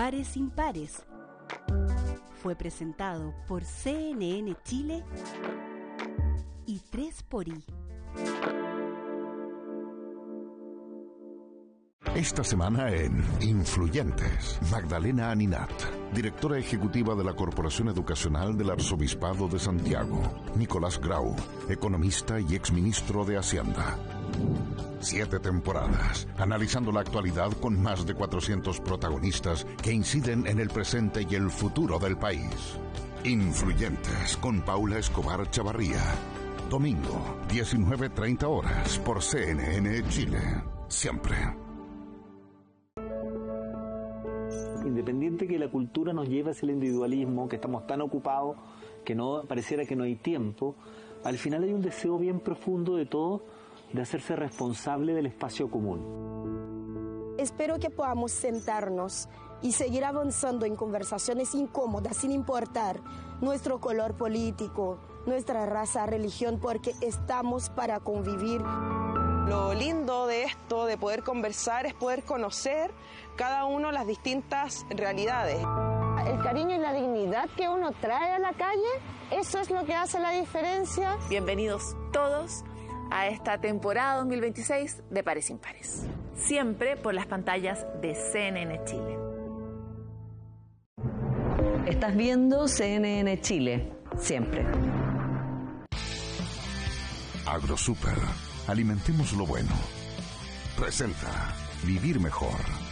Pares Impares fue presentado por CNN Chile y 3xI. Esta semana en Influyentes, Magdalena Aninat, directora ejecutiva de la Corporación Educacional del Arzobispado de Santiago. Nicolás Grau, economista y exministro de Hacienda. 7 temporadas, analizando la actualidad con más de 400 protagonistas que inciden en el presente y el futuro del país. Influyentes con Paula Escobar Chavarría. Domingo, 19:30 horas por CNN Chile. Siempre. Independiente que la cultura nos lleve hacia el individualismo, que estamos tan ocupados que no pareciera que no hay tiempo, al final hay un deseo bien profundo de todos de hacerse responsable del espacio común. Espero que podamos sentarnos y seguir avanzando en conversaciones incómodas sin importar nuestro color político, nuestra raza, religión, porque estamos para convivir. Lo lindo de esto, de poder conversar, es poder conocer cada uno las distintas realidades. El cariño y la dignidad que uno trae a la calle, eso es lo que hace la diferencia. Bienvenidos todos a esta temporada 2026 de Pares Impares. Siempre por las pantallas de CNN Chile. Estás viendo CNN Chile, siempre. AgroSuper. Alimentemos lo bueno. Presenta Vivir Mejor.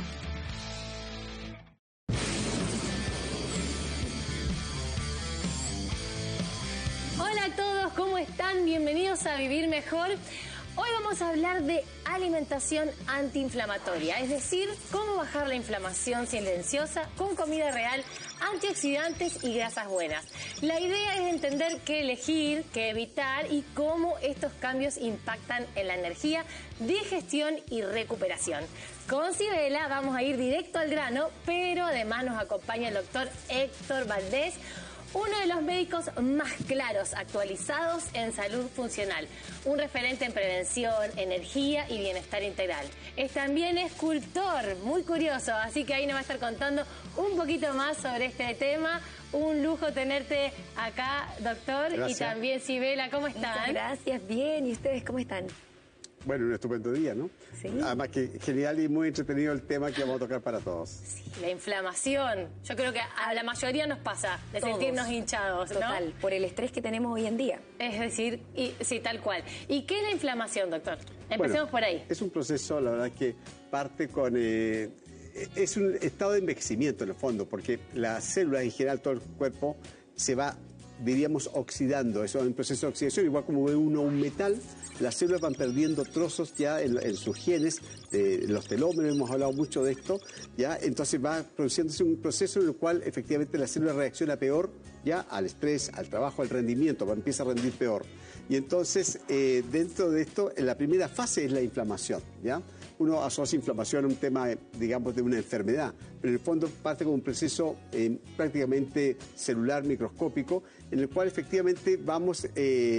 Hola a todos, ¿cómo están? Bienvenidos a Vivir Mejor. Hoy vamos a hablar de alimentación antiinflamatoria, es decir, cómo bajar la inflamación silenciosa con comida real, antioxidantes y grasas buenas. La idea es entender qué elegir, qué evitar y cómo estos cambios impactan en la energía, digestión y recuperación. Con Sibela vamos a ir directo al grano, pero además nos acompaña el doctor Héctor Valdés, uno de los médicos más claros, actualizados en salud funcional, un referente en prevención, energía y bienestar integral. También escultor, muy curioso, así que ahí nos va a estar contando un poquito más sobre este tema. Un lujo tenerte acá, doctor. Gracias. Y también Sibela, ¿cómo están? Muchas gracias, bien. ¿Y ustedes cómo están? Bueno, un estupendo día, ¿no? Sí. Además que genial y muy entretenido el tema que vamos a tocar para todos. Sí, la inflamación. Yo creo que a la mayoría nos pasa de todos sentirnos hinchados, ¿no? Total, por el estrés que tenemos hoy en día. Es decir, sí, tal cual. ¿Y qué es la inflamación, doctor? Empecemos por ahí. Es un proceso, la verdad, que parte con... es un estado de envejecimiento, en el fondo, porque las células, en general, todo el cuerpo, se va, diríamos, oxidando. Eso es un proceso de oxidación, igual como ve uno un metal. Las células van perdiendo trozos ya en sus genes, los telómeros, hemos hablado mucho de esto, ya, entonces va produciéndose un proceso en el cual efectivamente la célula reacciona peor ya al estrés, al trabajo, al rendimiento, empieza a rendir peor. Y entonces, dentro de esto, en la primera fase es la inflamación, ¿ya? Uno asocia inflamación a un tema, digamos, de una enfermedad, pero en el fondo parte con un proceso prácticamente celular, microscópico, en el cual efectivamente vamos...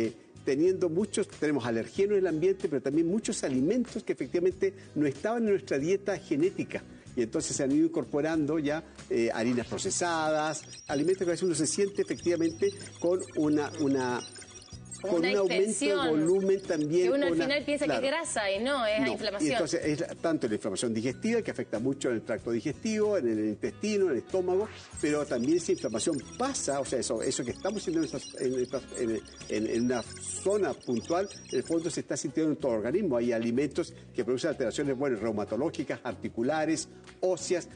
tenemos alergenos en el ambiente, pero también muchos alimentos que efectivamente no estaban en nuestra dieta genética. Y entonces se han ido incorporando ya harinas procesadas, alimentos que a veces uno se siente efectivamente con un aumento de volumen también. Que uno al final piensa que es grasa y no, es inflamación. Y entonces es tanto la inflamación digestiva, que afecta mucho en el tracto digestivo, en el intestino, en el estómago, pero también esa inflamación pasa, o sea, eso que estamos sintiendo en una zona puntual, en el fondo se está sintiendo en todo el organismo. Hay alimentos que producen alteraciones, reumatológicas, articulares, óseas,